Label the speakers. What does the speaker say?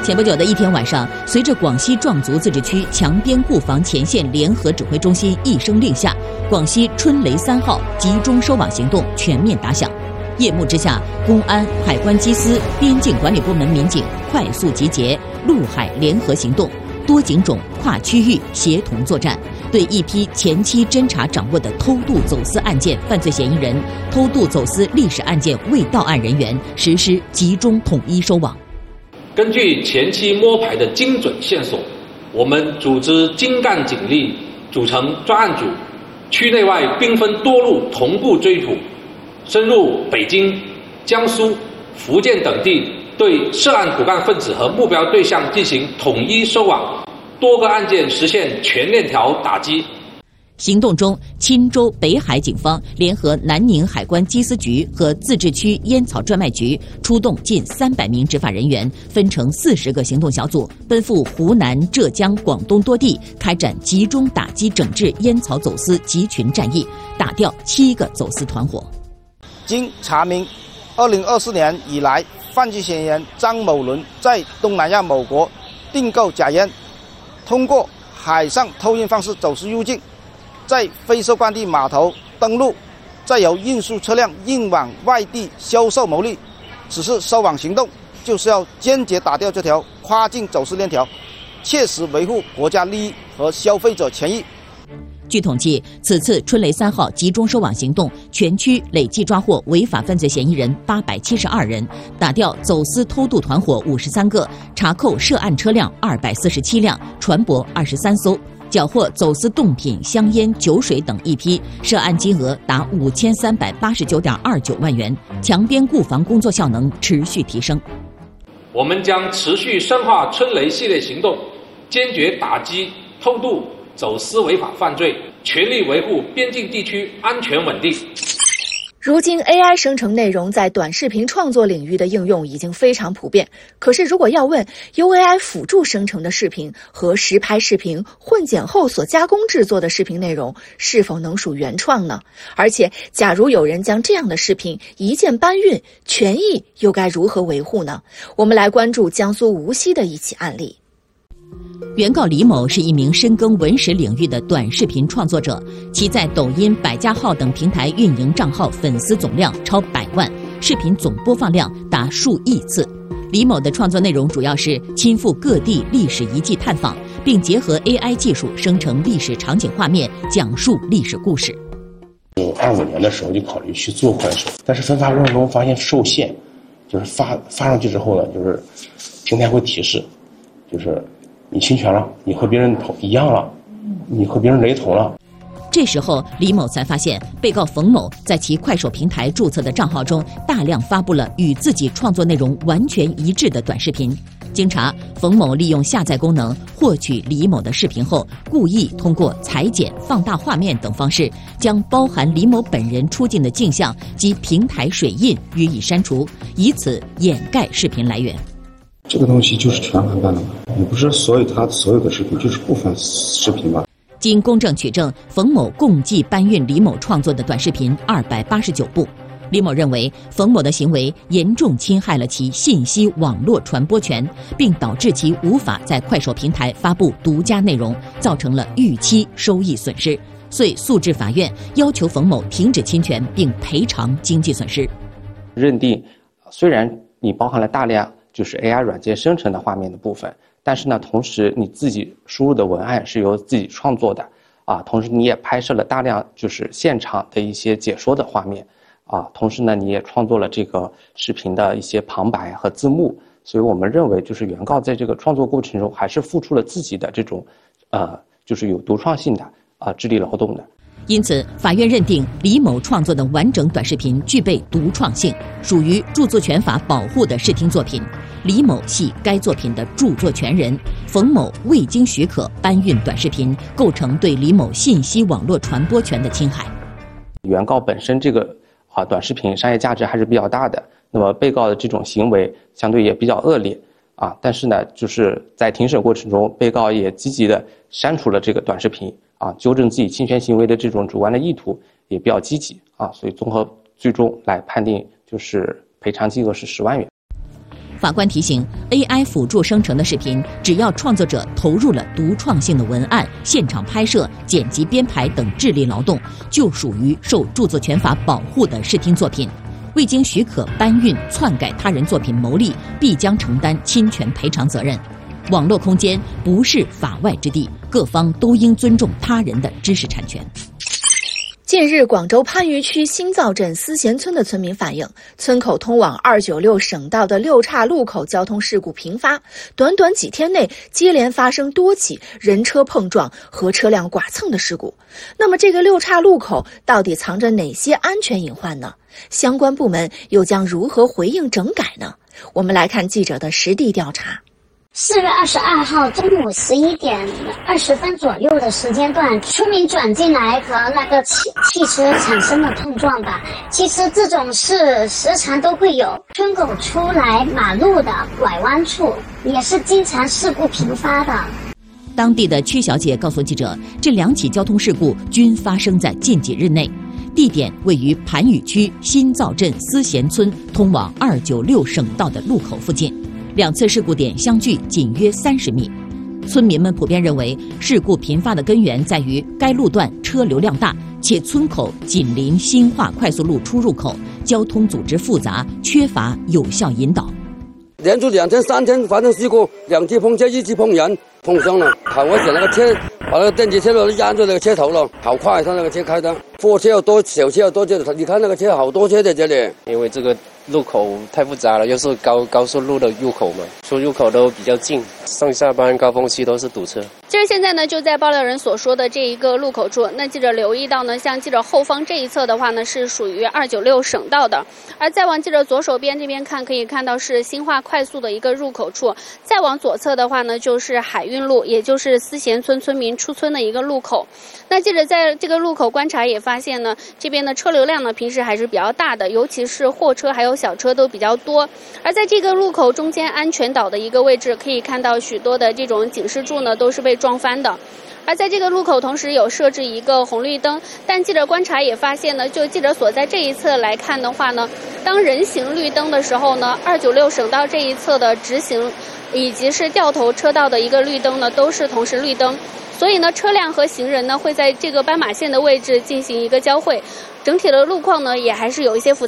Speaker 1: 前不久的一天晚上，随着广西壮族自治区强边固防前线联合指挥中心一声令下，广西春雷3号集中收网行动全面打响。夜幕之下，公安、海关缉私、边境管理部门民警快速集结，陆海联合行动，多警种跨区域协同作战，对一批前期侦查掌握的偷渡走私案件犯罪嫌疑人、偷渡走私历史案件未到案人员实施集中统一收网。
Speaker 2: 根据前期摸排的精准线索，我们组织精干警力组成专案组，区内外兵分多路同步追捕，深入北京、江苏、福建等地，对涉案骨干分子和目标对象进行统一收网，多个案件实现全链条打击。
Speaker 1: 行动中，钦州北海警方联合南宁海关缉私局和自治区烟草专卖局，出动近300名执法人员，分成40个行动小组，奔赴湖南、浙江、广东多地，开展集中打击整治烟草走私集群战役，打掉7个走私团伙。
Speaker 3: 经查明，2024年以来，犯罪嫌疑人张某伦在东南亚某国订购假烟，通过海上偷运方式走私入境，在非收关地码头登陆，再由运输车辆运往外地销售牟利。此次收网行动就是要坚决打掉这条跨境走私链条，切实维护国家利益和消费者权益。
Speaker 1: 据统计，此次春雷3号集中收网行动，全区累计抓获违法犯罪嫌疑人872人，打掉走私偷渡团伙53个，查扣涉案车辆247辆，船舶23艘，缴获走私冻品、香烟、酒水等一批，涉案金额达5389.29万元。强边固防工作效能持续提升。
Speaker 2: 我们将持续深化春雷系列行动，坚决打击偷渡走私违法犯罪，全力维护边境地区安全稳定。
Speaker 4: 如今 AI 生成内容在短视频创作领域的应用已经非常普遍，可是如果要问由 AI 辅助生成的视频和实拍视频混剪后所加工制作的视频内容是否能属原创呢？而且假如有人将这样的视频一键搬运，权益又该如何维护呢？我们来关注江苏无锡的一起案例。
Speaker 1: 原告李某是一名深耕文史领域的短视频创作者，其在抖音、百家号等平台运营账号粉丝总量超100万，视频总播放量达数亿次。李某的创作内容主要是亲赴各地历史遗迹探访，并结合 AI 技术生成历史场景画面，讲述历史故事。
Speaker 5: 25年的时候就考虑去做快手，但是分发过程中发现受限，就是发上去之后呢，就是平台会提示，就是你侵权了，你和别人一样了，你和别人雷同了。
Speaker 1: 这时候，李某才发现，被告冯某在其快手平台注册的账号中，大量发布了与自己创作内容完全一致的短视频。经查，冯某利用下载功能获取李某的视频后，故意通过裁剪、放大画面等方式，将包含李某本人出镜的镜像及平台水印予以删除，以此掩盖视频来源。
Speaker 6: 这个东西就是全完办的嘛，也不是他所有的视频，就是部分视频吧。
Speaker 1: 经公证取证，冯某共计搬运李某创作的短视频289部。李某认为，冯某的行为严重侵害了其信息网络传播权，并导致其无法在快手平台发布独家内容，造成了预期收益损失，遂诉至法院，要求冯某停止侵权并赔偿经济损失。
Speaker 7: 认定，虽然你包含了大量就是 AI 软件生成的画面的部分，但是呢，同时你自己输入的文案是由自己创作的啊，同时你也拍摄了大量就是现场的一些解说的画面啊，同时呢，你也创作了这个视频的一些旁白和字幕，所以我们认为就是原告在这个创作过程中还是付出了自己的这种就是有独创性的智力劳动的。
Speaker 1: 因此，法院认定李某创作的完整短视频具备独创性，属于著作权法保护的视听作品。李某系该作品的著作权人，冯某未经许可搬运短视频，构成对李某信息网络传播权的侵害。
Speaker 7: 原告本身这个短视频商业价值还是比较大的，那么被告的这种行为相对也比较恶劣但是呢，就是在庭审过程中，被告也积极的删除了这个短视频纠正自己侵权行为的这种主观的意图也比较积极所以综合最终来判定就是赔偿金额是10万元。
Speaker 1: 法官提醒 ，AI 辅助生成的视频，只要创作者投入了独创性的文案、现场拍摄、剪辑编排等智力劳动，就属于受著作权法保护的视听作品。未经许可搬运、篡改他人作品牟利，必将承担侵权赔偿责任。网络空间不是法外之地，各方都应尊重他人的知识产权。
Speaker 4: 近日，广州番禺区新造镇思贤村的村民反映，村口通往296省道的六岔路口交通事故频发，短短几天内接连发生多起人车碰撞和车辆剐蹭的事故。那么，这个六岔路口到底藏着哪些安全隐患呢？相关部门又将如何回应整改呢？我们来看记者的实地调查。
Speaker 8: 4月22号中午11点20分左右的时间段，村民转进来和那个汽车产生了碰撞吧。其实这种事时常都会有，村口出来马路的拐弯处也是经常事故频发的。
Speaker 1: 当地的曲小姐告诉记者，这2起交通事故均发生在近几日内，地点位于番禺区新造镇思贤村通往296省道的路口附近。2次事故点相距仅约30米，村民们普遍认为，事故频发的根源在于该路段车流量大，且村口紧邻新化快速路出入口，交通组织复杂，缺乏有效引导。
Speaker 9: 连续2天3天发生事故，2次碰车，1次碰人，碰伤了，好危险！那个车把那个电机车都压住那个车头了，好快，他那个车开的，货车又多，小车又多，你看那个车好多车在这里。
Speaker 10: 因为这个路口太复杂了，又是高速路的入口嘛，出入口都比较近，上下班高峰期都是堵车。
Speaker 11: 其实现在呢，就在爆料人所说的这一个路口处，那记者留意到呢，像记者后方这一侧的话呢，是属于296省道的，而再往记者左手边这边看，可以看到是新化快速的一个入口处，再往左侧的话呢，就是海运路，也就是思贤村村民出村的一个路口。那记者在这个路口观察也发现呢，这边的车流量呢，平时还是比较大的，尤其是货车还有小车都比较多。而在这个路口中间安全岛的一个位置，可以看到许多的这种警示柱呢，都是被撞翻的。而在这个路口同时有设置一个红绿灯，但记者观察也发现呢，就记者所在这一侧来看的话呢，当人行绿灯的时候呢，296省道这一侧的直行以及是掉头车道的一个绿灯呢，都是同时绿灯。所以呢，车辆和行人呢会在这个斑马线的位置进行一个交汇，整体的路况呢也还是有一些复杂。